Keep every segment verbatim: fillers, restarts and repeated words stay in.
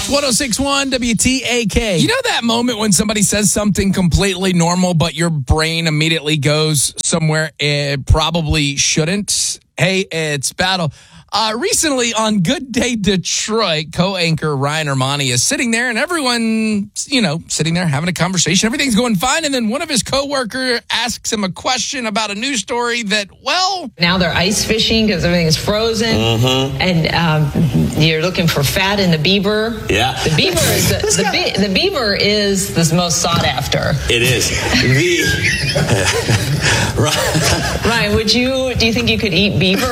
one oh six point one W T A K. You know that moment when somebody says something completely normal, but your brain immediately goes somewhere it probably shouldn't? Hey, it's Battle. Uh, recently on Good Day Detroit, co-anchor Ryan Armani is sitting there and everyone, you know, sitting there having a conversation. Everything's going fine. And then one of his coworker asks him a question about a news story that, well... Now they're ice fishing because everything is frozen. Mm-hmm. And um, you're looking for fat in the beaver. Yeah. The beaver is the, the, be, the beaver is the most sought after. It is. The... Ryan, would you, do you think you could eat beaver?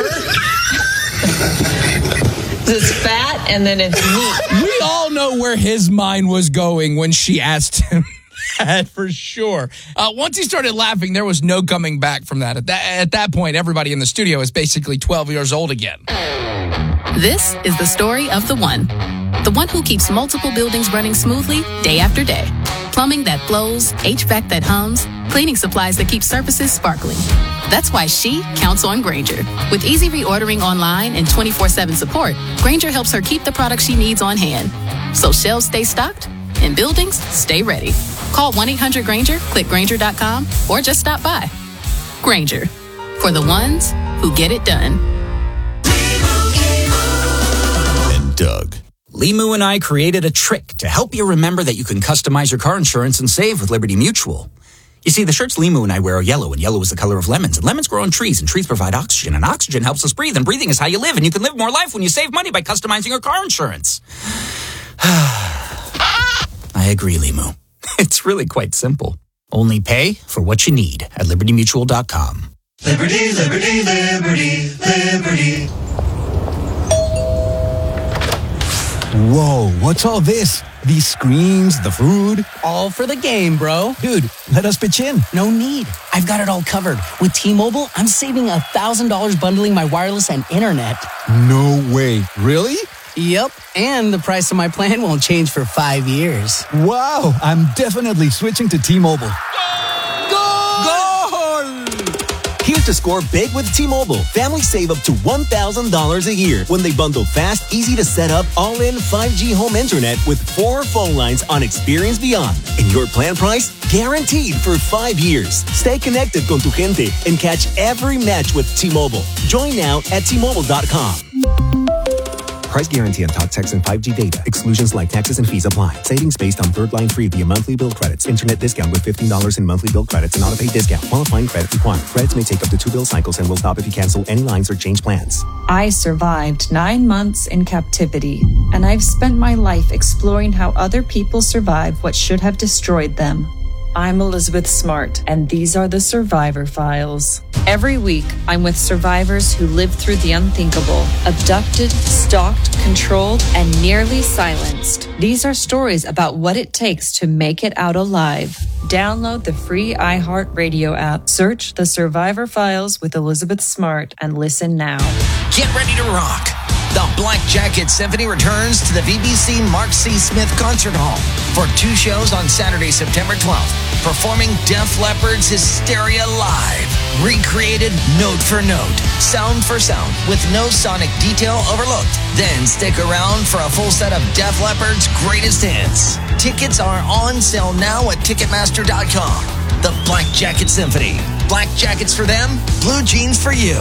It's fat and then it's meat. We all know where his mind was going when she asked him that, for sure. Uh, once he started laughing, there was no coming back from that. At that. At that point, everybody in the studio is basically twelve years old again. This is the story of the one. The one who keeps multiple buildings running smoothly day after day. Plumbing that flows, H V A C that hums, cleaning supplies that keep surfaces sparkling. That's why she counts on Grainger. With easy reordering online and twenty-four seven support, Grainger helps her keep the products she needs on hand. So shelves stay stocked and buildings stay ready. Call one eight hundred Grainger, click Grainger dot com, or just stop by. Grainger, for the ones who get it done. And Doug. Limu and I created a trick to help you remember that you can customize your car insurance and save with Liberty Mutual. You see, the shirts Limu and I wear are yellow, and yellow is the color of lemons. And lemons grow on trees, and trees provide oxygen, and oxygen helps us breathe, and breathing is how you live. And you can live more life when you save money by customizing your car insurance. I agree, Limu. It's really quite simple. Only pay for what you need at liberty mutual dot com. Liberty, liberty, liberty, liberty. Whoa, what's all this? These screens, the food? All for the game, bro. Dude, let us pitch in. No need. I've got it all covered. With T-Mobile, I'm saving one thousand dollars bundling my wireless and internet. No way. Really? Yep, and the price of my plan won't change for five years. Wow, I'm definitely switching to T-Mobile. Here to score big with T-Mobile. Families save up to one thousand dollars a year when they bundle fast, easy to set up, all-in five G home internet with four phone lines on Experience Beyond. And your plan price? Guaranteed for five years. Stay connected con tu gente and catch every match with T-Mobile. Join now at T Mobile dot com. Price guarantee on talk, text, and five G data. Exclusions like taxes and fees apply. Savings based on third line free via monthly bill credits. Internet discount with fifteen dollars in monthly bill credits and auto-pay discount. Qualifying credit required. Credits may take up to two bill cycles and will stop if you cancel any lines or change plans. I survived nine months in captivity, and I've spent my life exploring how other people survive what should have destroyed them. I'm Elizabeth Smart, and these are the Survivor Files. Every week, I'm with survivors who lived through the unthinkable, abducted, stalked, controlled, and nearly silenced. These are stories about what it takes to make it out alive. Download the free iHeartRadio app, search The Survivor Files with Elizabeth Smart, and listen now. Get ready to rock. The Black Jacket Symphony returns to the V B C Mark C. Smith Concert Hall for two shows on Saturday, September twelfth, performing Def Leppard's Hysteria live, recreated note for note, sound for sound, with no sonic detail overlooked. Then stick around for a full set of Def Leppard's greatest hits. Tickets are on sale now at Ticketmaster dot com. The Black Jacket Symphony. Black jackets for them, blue jeans for you.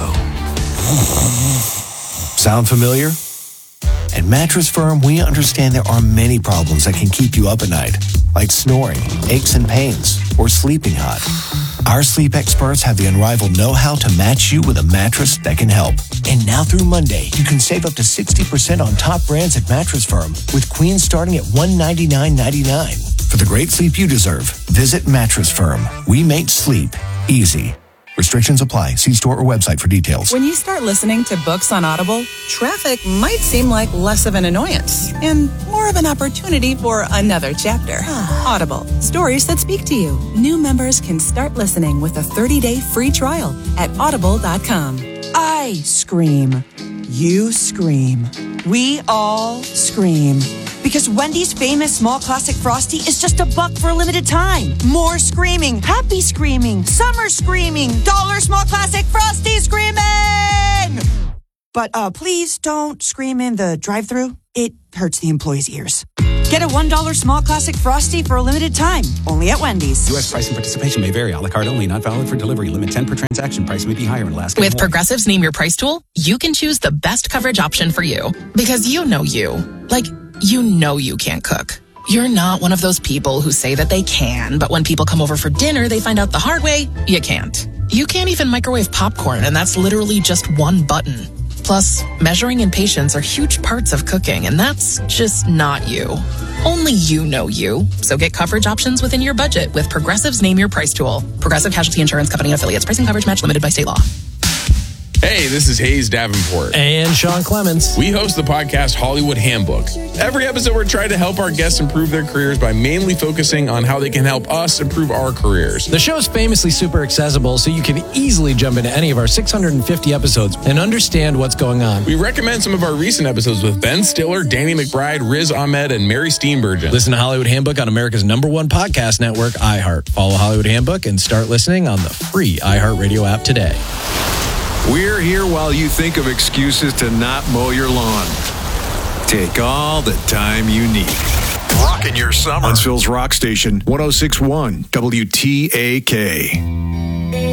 Sound familiar? At Mattress Firm, we understand there are many problems that can keep you up at night, like snoring, aches and pains, or sleeping hot. Our sleep experts have the unrivaled know-how to match you with a mattress that can help. And now through Monday, you can save up to sixty percent on top brands at Mattress Firm, with queens starting at one hundred ninety-nine ninety-nine. For the great sleep you deserve, visit Mattress Firm. We make sleep easy. Restrictions apply. See store or website for details. When you start listening to books on Audible, traffic might seem like less of an annoyance and more of an opportunity for another chapter. Audible, stories that speak to you. New members can start listening with a thirty-day free trial at audible dot com. I scream. You scream. We all scream. Because Wendy's famous small classic Frosty is just a buck for a limited time. More screaming, happy screaming, summer screaming, dollar small classic Frosty screaming! But uh, please don't scream in the drive-thru. It hurts the employees' ears. Get a one dollar small classic Frosty for a limited time, only at Wendy's. U S price and participation may vary. A la carte only, not valid for delivery. Limit ten per transaction. Price may be higher in Alaska. With Progressive's Name Your Price tool, you can choose the best coverage option for you. Because you know you. Like, you know you can't cook. You're not one of those people who say that they can, but when people come over for dinner, they find out the hard way, you can't. You can't even microwave popcorn, and that's literally just one button. Plus, measuring and patience are huge parts of cooking, and that's just not you. Only you know you. So get coverage options within your budget with Progressive's Name Your Price tool. Progressive Casualty Insurance Company and affiliates. Pricing coverage match limited by state law. Hey, this is Hayes Davenport. And Sean Clements. We host the podcast Hollywood Handbook. Every episode, we're trying to help our guests improve their careers by mainly focusing on how they can help us improve our careers. The show is famously super accessible, so you can easily jump into any of our six hundred fifty episodes and understand what's going on. We recommend some of our recent episodes with Ben Stiller, Danny McBride, Riz Ahmed, and Mary Steenburgen. Listen to Hollywood Handbook on America's number one podcast network, iHeart. Follow Hollywood Handbook and start listening on the free iHeartRadio app today. We're here while you think of excuses to not mow your lawn. Take all the time you need. Rocking your summer. Huntsville's Rock Station, one oh six point one W T A K.